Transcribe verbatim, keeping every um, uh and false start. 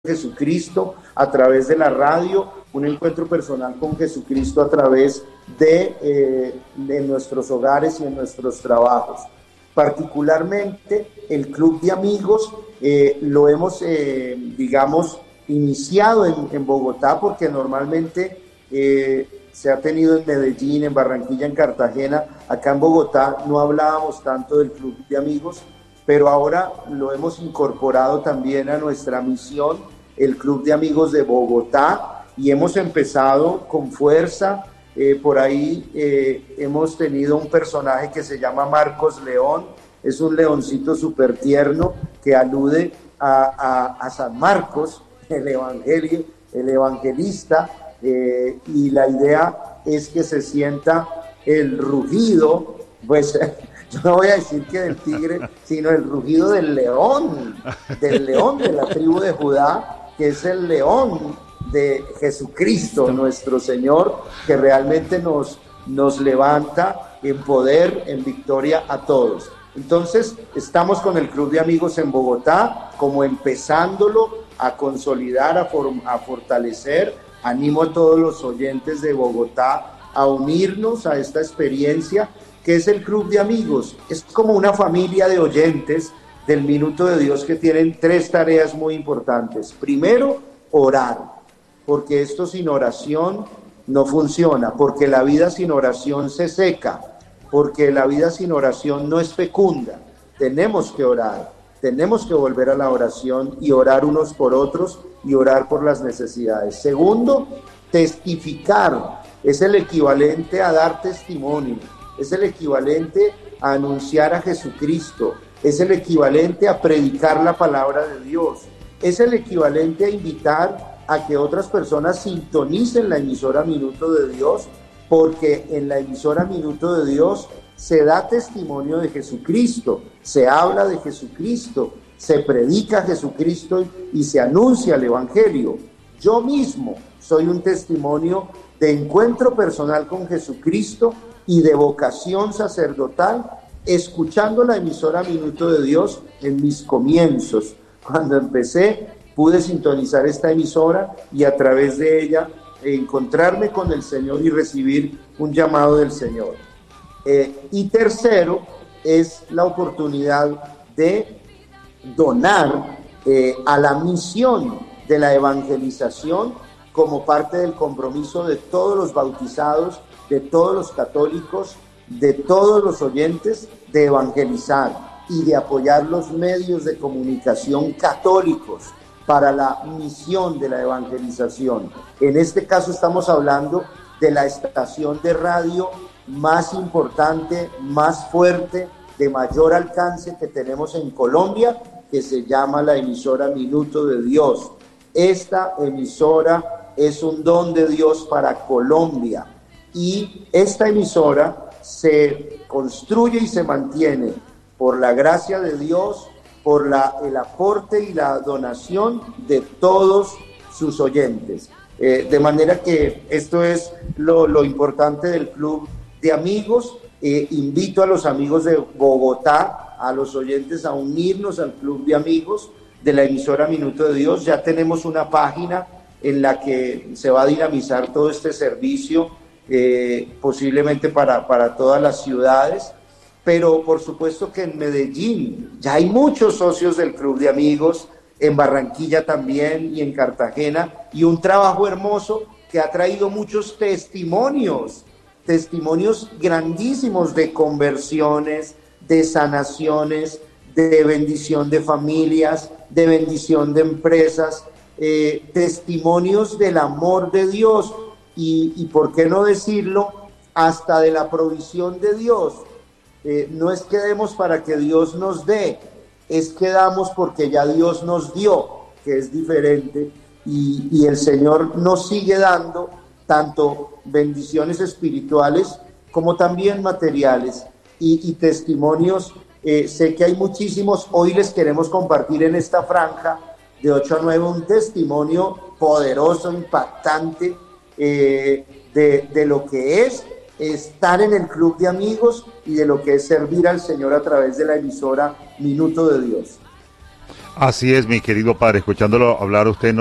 Jesucristo a través de la radio, un encuentro personal con Jesucristo a través de, eh, de nuestros hogares y en nuestros trabajos. Particularmente el Club de Amigos eh, lo hemos, eh, digamos, iniciado en, en Bogotá, porque normalmente eh, se ha tenido en Medellín, en Barranquilla, en Cartagena. Acá en Bogotá no hablábamos tanto del Club de Amigos, pero ahora lo hemos incorporado también a nuestra misión, el Club de Amigos de Bogotá, y hemos empezado con fuerza. Eh, por ahí eh, hemos tenido un personaje que se llama Marcos León, es un leoncito súper tierno que alude a, a, a San Marcos, el evangelio, el evangelista, eh, y la idea es que se sienta el rugido, pues yo no voy a decir que del tigre, sino el rugido del león, del león de la tribu de Judá, que es el león de Jesucristo, nuestro Señor, que realmente nos, nos levanta en poder, en victoria a todos. Entonces, estamos con el Club de Amigos en Bogotá, como empezándolo a consolidar, a, for, a fortalecer. Animo a todos los oyentes de Bogotá a unirnos a esta experiencia que es el Club de Amigos. Es como una familia de oyentes del Minuto de Dios que tienen tres tareas muy importantes. Primero, orar, porque esto sin oración no funciona, porque la vida sin oración se seca, porque la vida sin oración no es fecunda. Tenemos que orar, tenemos que volver a la oración y orar unos por otros y orar por las necesidades. Segundo, testificar, es el equivalente a dar testimonio, es el equivalente a anunciar a Jesucristo, es el equivalente a predicar la palabra de Dios, es el equivalente a invitar a que otras personas sintonicen la emisora Minuto de Dios, porque en la emisora Minuto de Dios se da testimonio de Jesucristo, se habla de Jesucristo, se predica Jesucristo y se anuncia el Evangelio. Yo mismo soy un testimonio de encuentro personal con Jesucristo y de vocación sacerdotal, escuchando la emisora Minuto de Dios en mis comienzos. Cuando empecé, pude sintonizar esta emisora y a través de ella encontrarme con el Señor y recibir un llamado del Señor. Eh, y tercero, es la oportunidad de donar eh, a la misión de la evangelización como parte del compromiso de todos los bautizados, de todos los católicos, de todos los oyentes, de evangelizar y de apoyar los medios de comunicación católicos para la misión de la evangelización. En este caso estamos hablando de la estación de radio más importante, más fuerte, de mayor alcance que tenemos en Colombia, que se llama la emisora Minuto de Dios. Esta emisora es un don de Dios para Colombia y esta emisora se construye y se mantiene por la gracia de Dios, por la, el aporte y la donación de todos sus oyentes. Eh, de manera que esto es lo, lo importante del Club de Amigos. Eh, invito a los amigos de Bogotá, a los oyentes, a unirnos al Club de Amigos de la emisora Minuto de Dios. Ya tenemos una página en la que se va a dinamizar todo este servicio, eh, posiblemente para, para todas las ciudades, pero por supuesto que en Medellín ya hay muchos socios del Club de Amigos, en Barranquilla también y en Cartagena, y un trabajo hermoso que ha traído muchos testimonios, testimonios grandísimos de conversiones, de sanaciones, de bendición de familias, de bendición de empresas, eh, testimonios del amor de Dios y, y, por qué no decirlo, hasta de la provisión de Dios. Eh, no es que demos para que Dios nos dé, es que damos porque ya Dios nos dio, que es diferente, y, y el Señor nos sigue dando tanto bendiciones espirituales como también materiales y, y testimonios. Eh, sé que hay muchísimos, hoy les queremos compartir en esta franja de ocho a nueve un testimonio poderoso, impactante, eh, de, de lo que es estar en el Club de Amigos y de lo que es servir al Señor a través de la emisora Minuto de Dios. Así es, mi querido padre, escuchándolo hablar a usted,